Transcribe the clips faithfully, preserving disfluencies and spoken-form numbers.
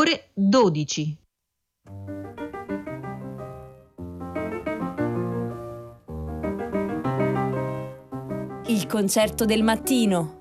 ore dodici. Il concerto del mattino.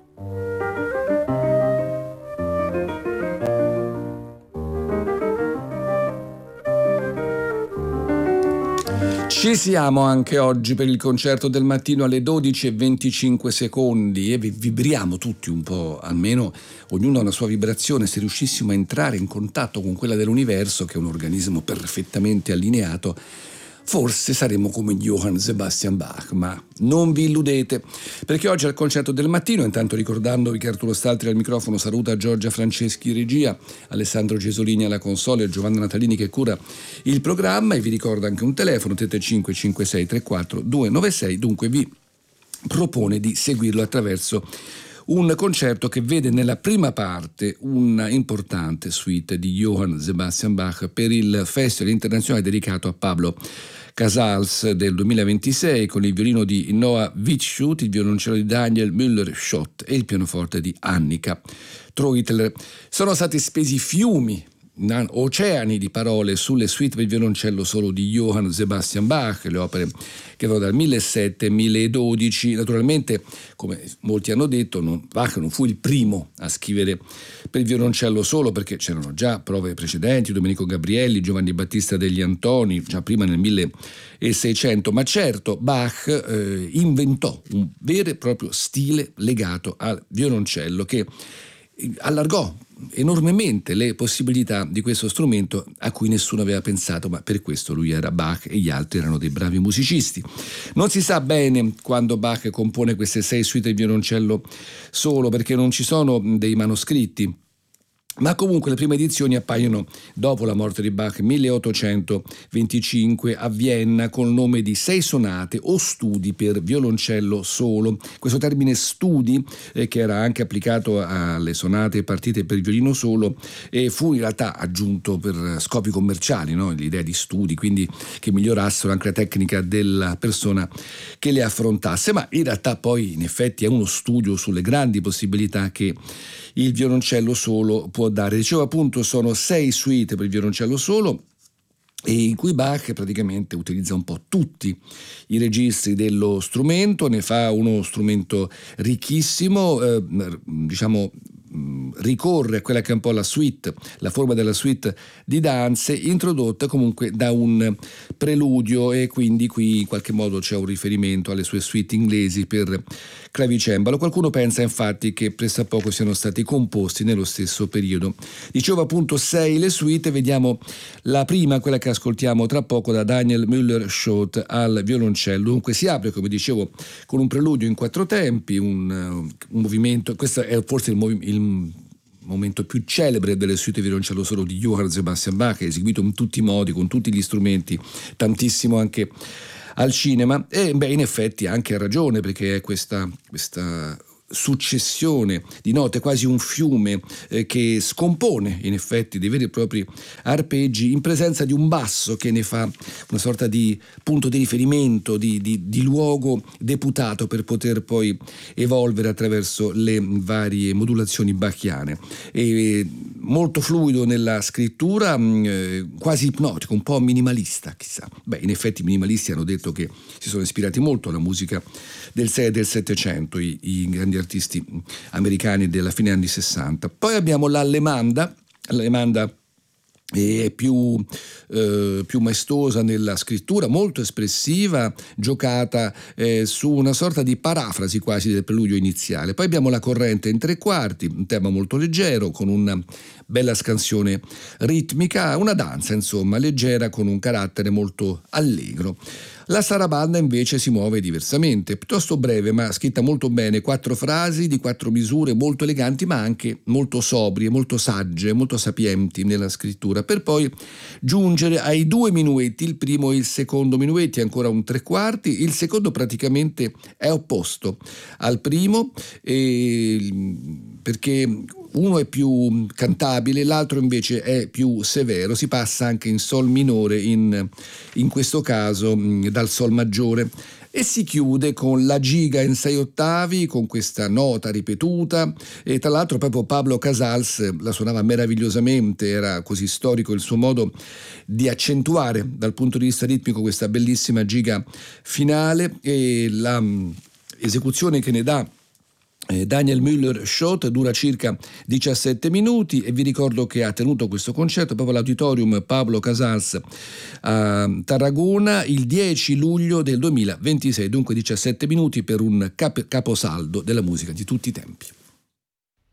Ci siamo anche oggi per il concerto del mattino alle dodici e venticinque secondi e vibriamo tutti un po', almeno ognuno ha una sua vibrazione. Se riuscissimo a entrare in contatto con quella dell'universo, che è un organismo perfettamente allineato, forse saremmo come Johann Sebastian Bach, ma non vi illudete, perché oggi al concerto del mattino, intanto ricordandovi che Arturo Staltri al microfono saluta Giorgia Franceschi regia, Alessandro Gesolini alla console e Giovanna Natalini che cura il programma, e vi ricordo anche un telefono tre tre cinque cinque sei tre quattro due nove sei, dunque vi propone di seguirlo attraverso un concerto che vede nella prima parte una importante suite di Johann Sebastian Bach per il Festival internazionale dedicato a Pablo Casals del duemilaventisei, con il violino di Noah Wittschut, il violoncello di Daniel Müller-Schott e il pianoforte di Annika Treutler. Sono stati spesi fiumi, oceani di parole sulle suite per il violoncello solo di Johann Sebastian Bach, le opere che vanno dal millesettecento al milledodici. Naturalmente, come molti hanno detto, non, Bach non fu il primo a scrivere per il violoncello solo, perché c'erano già prove precedenti, Domenico Gabrielli, Giovanni Battista degli Antoni, già prima nel milleseicento, ma certo Bach eh, inventò un vero e proprio stile legato al violoncello che allargò enormemente le possibilità di questo strumento a cui nessuno aveva pensato, ma per questo lui era Bach e gli altri erano dei bravi musicisti. Non si sa bene quando Bach compone queste sei suite di violoncello solo, perché non ci sono dei manoscritti, ma comunque le prime edizioni appaiono dopo la morte di Bach, milleottocentoventicinque, a Vienna, col nome di sei sonate o studi per violoncello solo. Questo termine studi, eh, che era anche applicato alle sonate e partite per violino solo, eh, fu in realtà aggiunto per scopi commerciali, no? L'idea di studi, quindi che migliorassero anche la tecnica della persona che le affrontasse, ma in realtà poi in effetti è uno studio sulle grandi possibilità che il violoncello solo può dare. Dicevo appunto, sono sei suite per il violoncello solo, e in cui Bach praticamente utilizza un po' tutti i registri dello strumento, ne fa uno strumento ricchissimo, eh, diciamo ricorre a quella che è un po' la suite, la forma della suite di danze, introdotta comunque da un preludio, e quindi qui in qualche modo c'è un riferimento alle sue suite inglesi per clavicembalo. Qualcuno pensa infatti che pressappoco siano stati composti nello stesso periodo. Dicevo appunto sei le suite, vediamo la prima, quella che ascoltiamo tra poco, da Daniel Müller-Schott al violoncello. Dunque si apre, come dicevo, con un preludio in quattro tempi, un, un movimento, questo è forse il, movi- il momento più celebre delle suite violoncello solo di Johann Sebastian Bach, eseguito in tutti i modi, con tutti gli strumenti, tantissimo anche al cinema, e beh, in effetti anche ha ragione, perché è questa, questa successione di note, quasi un fiume eh, che scompone in effetti dei veri e propri arpeggi in presenza di un basso che ne fa una sorta di punto di riferimento, di, di, di luogo deputato per poter poi evolvere attraverso le varie modulazioni bachiane. E molto fluido nella scrittura, eh, quasi ipnotico, un po' minimalista, chissà. Beh, in effetti i minimalisti hanno detto che si sono ispirati molto alla musica del sei e del settecento, i, i grandi artisti americani della fine anni sessanta. Poi abbiamo l'allemanda, l'allemanda è più, eh, più maestosa nella scrittura, molto espressiva, giocata eh, su una sorta di parafrasi quasi del preludio iniziale. Poi abbiamo la corrente in tre quarti, un tema molto leggero, con una bella scansione ritmica, una danza insomma leggera con un carattere molto allegro. La sarabanda invece si muove diversamente, piuttosto breve ma scritta molto bene, quattro frasi di quattro misure molto eleganti ma anche molto sobrie, molto sagge, molto sapienti nella scrittura, per poi giungere ai due minuetti, il primo e il secondo minuetti, ancora un tre quarti. Il secondo praticamente è opposto al primo, eh, perché uno è più cantabile, l'altro invece è più severo, si passa anche in sol minore in, in questo caso dal sol maggiore E si chiude con la giga in sei ottavi, con questa nota ripetuta, e tra l'altro proprio Pablo Casals la suonava meravigliosamente, era così storico il suo modo di accentuare dal punto di vista ritmico questa bellissima giga finale, e la mh, esecuzione che ne dà Daniel Müller-Schott dura circa diciassette minuti, e vi ricordo che ha tenuto questo concerto proprio all'Auditorium Pablo Casals a Tarragona il dieci luglio del duemilaventisei, dunque diciassette minuti per un cap- caposaldo della musica di tutti i tempi.